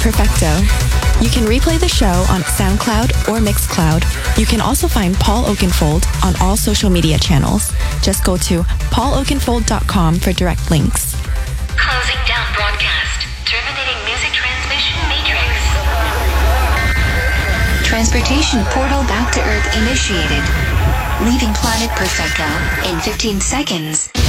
Perfecto. You can replay the show on SoundCloud or Mixcloud. You can also find Paul Oakenfold on all social media channels. Just go to pauloakenfold.com for direct links. Closing down broadcast. Terminating music transmission matrix. Transportation portal back to Earth initiated. Leaving planet Perfecto in 15 seconds.